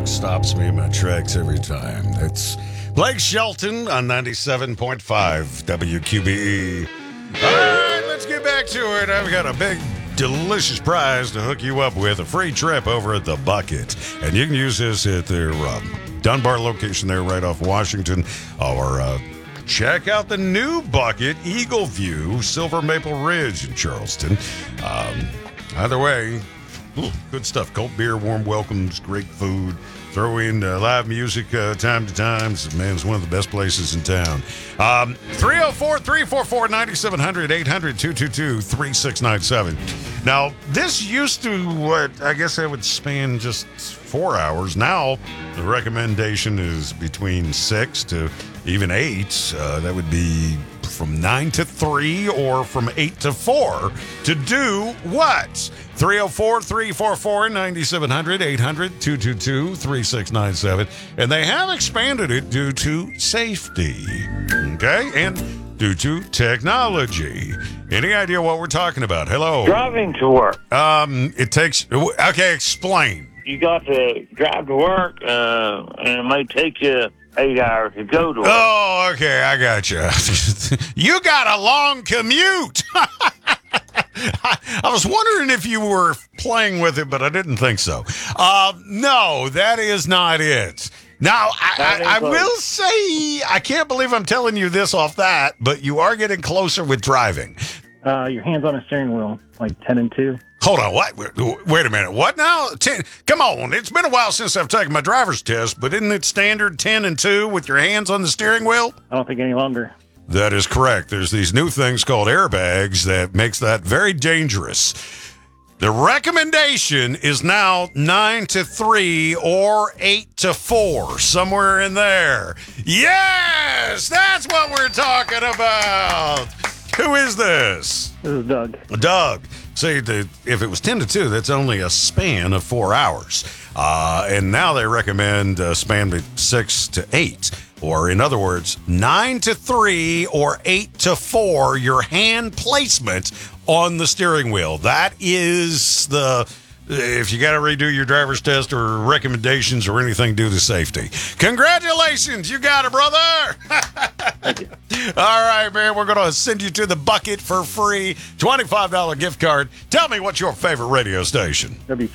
song stops me in my tracks every time. That's Blake Shelton on 97.5 WQBE. All right, let's get back to it. I've got a big, delicious prize to hook you up with, a free trip over at The Bucket. And you can use this at their Dunbar location there right off Washington, or check out the new Bucket, Eagle View, Silver Maple Ridge in Charleston. Either way, good stuff. Cold beer, warm welcomes, great food. Throw in live music time to time. Man, it's one of the best places in town. 304-344-9700, 800-222-3697. Now, this used to, I guess that would span just 4 hours. Now, the recommendation is between 6 to even 8. That would be from 9 to 3 or from 8 to 4 to do what? 304-344-9700, 800-222-3697. And they have expanded it due to safety, okay? And due to technology. Any idea what we're talking about? Hello? Driving to work. It takes... Okay, explain. You got to drive to work, and it may take you 8 hours to go to work. Oh, okay, I got you. You got a long commute. I was wondering if you were playing with it, but I didn't think so. No, that is not it. Now, I will say, I can't believe I'm telling you this off that, but you are getting closer with driving. Your hands on a steering wheel, like 10 and 2. Hold on, what? Wait a minute. What now? 10? Come on. It's been a while since I've taken my driver's test, but isn't it standard 10 and 2 with your hands on the steering wheel? I don't think any longer. That is correct. There's these new things called airbags that makes that very dangerous. The recommendation is now 9 to 3 or 8 to 4, somewhere in there. Yes, that's what we're talking about. Who is this? This is Doug. Doug. See, if it was 10 to 2, that's only a span of 4 hours. And now they recommend a span of 6 to 8. Or in other words, 9 to 3 or 8 to 4, your hand placement on the steering wheel. That is if you got to redo your driver's test or recommendations or anything due to safety. Congratulations, you got it, brother. Thank you. All right, man, we're going to send you to The Bucket for free. $25 gift card. Tell me what's your favorite radio station.